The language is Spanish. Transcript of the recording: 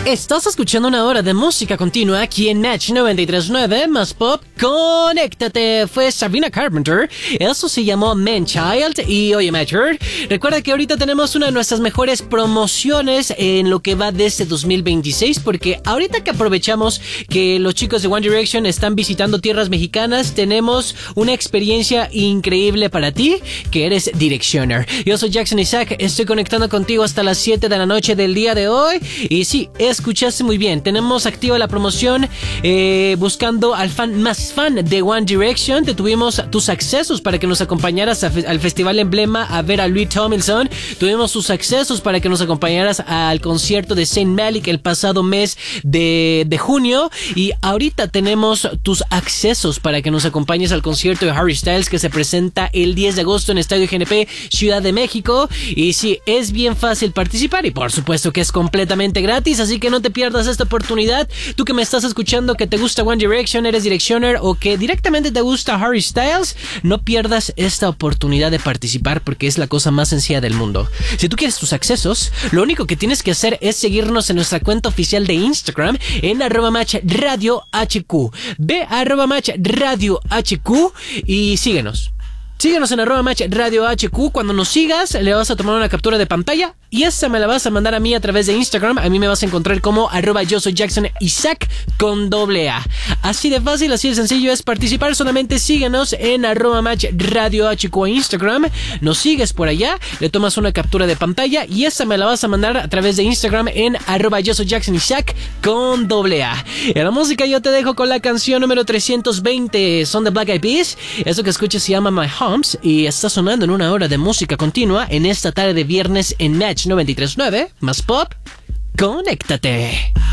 Estás escuchando una hora de música continua aquí en Match 93.9 más Pop. Conéctate. Fue Sabrina Carpenter. Eso se llamó Man Child. Y oye, Matcher, recuerda que ahorita tenemos una de nuestras mejores promociones en lo que va de este 2026, porque ahorita que aprovechamos que los chicos de One Direction están visitando tierras mexicanas, tenemos una experiencia increíble para ti, que eres Directioner. Yo soy Jackson Isaac. Estoy conectando contigo hasta las 7 de la noche del día de hoy. Y sí, escuchaste muy bien. Tenemos activa la promoción buscando al fan más fan de One Direction. Te tuvimos tus accesos para que nos acompañaras al Festival Emblema a ver a Louis Tomlinson. Tuvimos tus accesos para que nos acompañaras al concierto de Saint Malik el pasado mes de junio. Y ahorita tenemos tus accesos para que nos acompañes al concierto de Harry Styles que se presenta el 10 de agosto en Estadio GNP, Ciudad de México. Y sí, es bien fácil participar y por supuesto que es completamente gratis, así que no te pierdas esta oportunidad. Tú que me estás escuchando, que te gusta One Direction, eres Directioner o que directamente te gusta Harry Styles, no pierdas esta oportunidad de participar porque es la cosa más sencilla del mundo. Si tú quieres tus accesos, lo único que tienes que hacer es seguirnos en nuestra cuenta oficial de Instagram en @matchradiohq. Ve a @matchradiohq y síguenos. Síguenos en @matchradiohq. Cuando nos sigas, le vas a tomar una captura de pantalla y esa me la vas a mandar a mí a través de Instagram. A mí me vas a encontrar como @yo soy Jackson Isaac con AA. Así de fácil, así de sencillo es participar. Solamente síguenos en @matchradiohq a Instagram. Nos sigues por allá, le tomas una captura de pantalla y esa me la vas a mandar a través de Instagram en @yo soy Jackson Isaac con AA. En la música yo te dejo con la canción número 320. Son de Black Eyed Peas. Eso que escuchas se llama My Homes y está sonando en una hora de música continua en esta tarde de viernes en Match 93.9 más Pop. Conéctate.